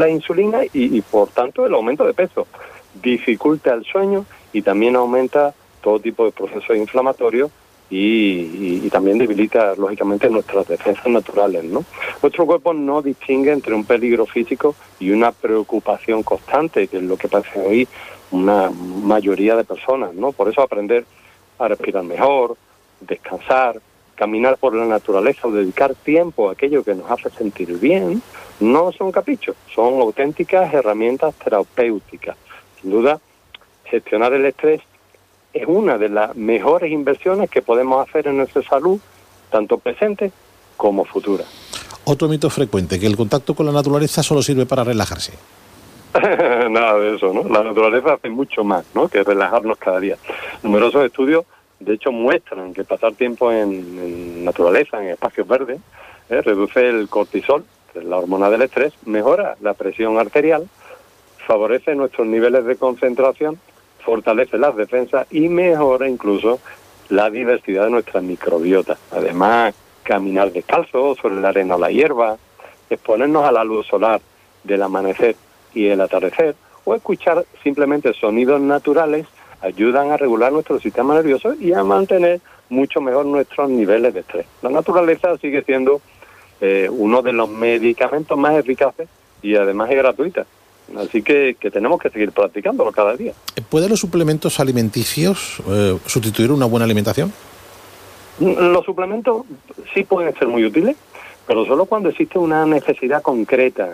la insulina y por tanto el aumento de peso. Dificulta el sueño y también aumenta todo tipo de procesos inflamatorios y también debilita, lógicamente, nuestras defensas naturales, ¿no? Nuestro cuerpo no distingue entre un peligro físico y una preocupación constante, que es lo que pasa hoy una mayoría de personas, ¿no? Por eso aprender a respirar mejor, descansar, caminar por la naturaleza o dedicar tiempo a aquello que nos hace sentir bien, no son caprichos, son auténticas herramientas terapéuticas. Sin duda, gestionar el estrés es una de las mejores inversiones que podemos hacer en nuestra salud, tanto presente como futura. Otro mito frecuente, que el contacto con la naturaleza solo sirve para relajarse. Nada de eso, ¿no? La naturaleza hace mucho más, ¿no?, que relajarnos cada día. Numerosos estudios, de hecho, muestran que pasar tiempo en naturaleza, en espacios verdes, reduce el cortisol, que es la hormona del estrés, mejora la presión arterial, favorece nuestros niveles de concentración, fortalece las defensas y mejora incluso la diversidad de nuestra microbiota. Además, caminar descalzo sobre la arena o la hierba, exponernos a la luz solar del amanecer y el atardecer, o escuchar simplemente sonidos naturales, ayudan a regular nuestro sistema nervioso y a mantener mucho mejor nuestros niveles de estrés. La naturaleza sigue siendo uno de los medicamentos más eficaces y además es gratuita. Así que tenemos que seguir practicándolo cada día. ¿Pueden los suplementos alimenticios sustituir una buena alimentación? Los suplementos sí pueden ser muy útiles, pero solo cuando existe una necesidad concreta.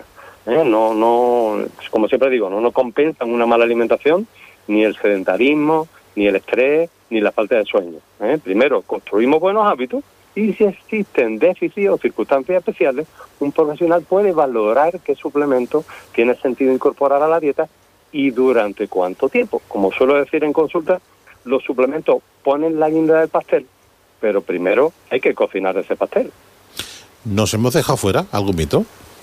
No, como siempre digo, no compensan una mala alimentación, ni el sedentarismo, ni el estrés, ni la falta de sueño. Primero, construimos buenos hábitos y si existen déficits o circunstancias especiales, un profesional puede valorar qué suplemento tiene sentido incorporar a la dieta y durante cuánto tiempo. Como suelo decir en consulta, los suplementos ponen la guinda del pastel, pero primero hay que cocinar ese pastel. ¿Nos hemos dejado fuera algún mito?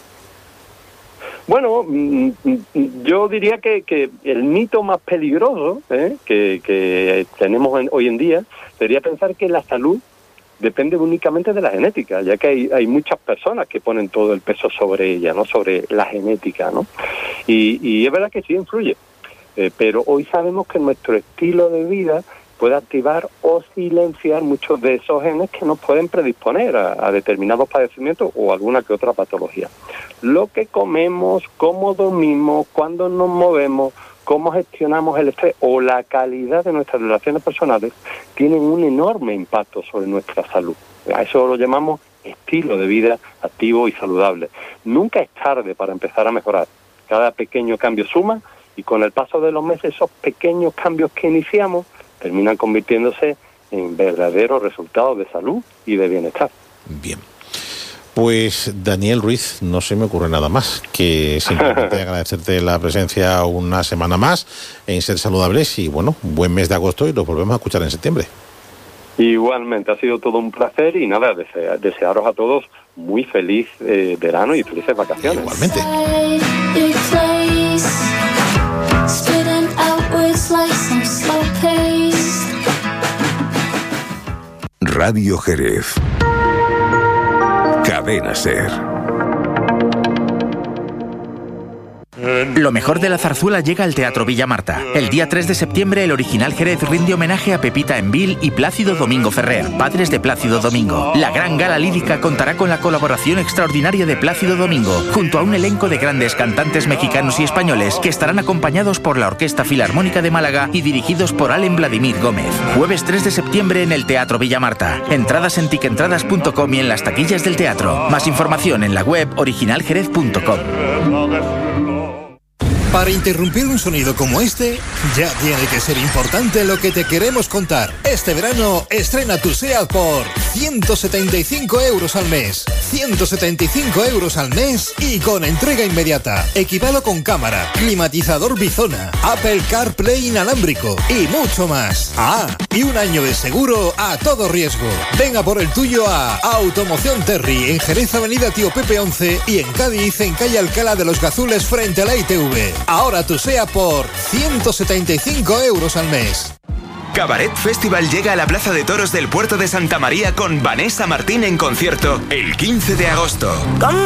Bueno, yo diría que el mito más peligroso que tenemos hoy en día sería pensar que la salud depende únicamente de la genética, ya que hay muchas personas que ponen todo el peso sobre ella, ¿no?, sobre la genética, ¿no? Y es verdad que sí influye, pero hoy sabemos que nuestro estilo de vida puede activar o silenciar muchos de esos genes que nos pueden predisponer a determinados padecimientos o alguna que otra patología. Lo que comemos, cómo dormimos, cuándo nos movemos, cómo gestionamos el estrés o la calidad de nuestras relaciones personales tienen un enorme impacto sobre nuestra salud. A eso lo llamamos estilo de vida activo y saludable. Nunca es tarde para empezar a mejorar. Cada pequeño cambio suma y con el paso de los meses esos pequeños cambios que iniciamos terminan convirtiéndose en verdaderos resultados de salud y de bienestar. Bien. Pues Daniel Ruiz, no se me ocurre nada más que simplemente agradecerte la presencia una semana más en Ser Saludables y bueno, buen mes de agosto y nos volvemos a escuchar en septiembre. Igualmente, ha sido todo un placer y nada, desearos a todos muy feliz verano y felices vacaciones. Igualmente. Radio Jerez. Cadena Ser. Lo mejor de la zarzuela llega al Teatro Villa Marta. El día 3 de septiembre, el Original Jerez rinde homenaje a Pepita Envil y Plácido Domingo Ferrer, padres de Plácido Domingo. La gran gala lírica contará con la colaboración extraordinaria de Plácido Domingo, junto a un elenco de grandes cantantes mexicanos y españoles que estarán acompañados por la Orquesta Filarmónica de Málaga y dirigidos por Allen Vladimir Gómez. Jueves 3 de septiembre en el Teatro Villa Marta. Entradas en tiquentradas.com y en las taquillas del teatro. Más información en la web originaljerez.com. Para interrumpir un sonido como este, ya tiene que ser importante lo que te queremos contar. Este verano, estrena tu SEAT por 175 euros al mes. 175 euros al mes y con entrega inmediata. Equipado con cámara, climatizador Bizona, Apple CarPlay inalámbrico y mucho más. Ah, y un año de seguro a todo riesgo. Venga por el tuyo a Automoción Terry, en Jerez Avenida Tío Pepe 11 y en Cádiz, en calle Alcalá de los Gazules frente a la ITV. Ahora tu SEAT por 175 euros al mes. Cabaret Festival llega a la Plaza de Toros del Puerto de Santa María con Vanessa Martín en concierto el 15 de agosto.